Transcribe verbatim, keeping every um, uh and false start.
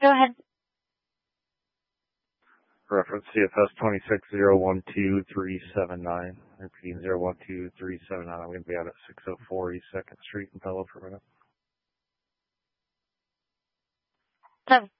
Go ahead. Reference C F S twenty-six zero one two three seven nine. Repeating zero one two three seven nine. I'm going to be out at six oh four East second Street in Pello for a minute. So